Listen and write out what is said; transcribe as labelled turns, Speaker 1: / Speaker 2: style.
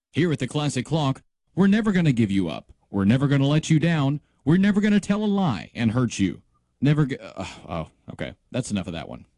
Speaker 1: Here at the Classic Clock, we're never going to give you up. We're never going to let you down. We're never going to tell a lie and hurt you. Never. Okay. That's enough of that one.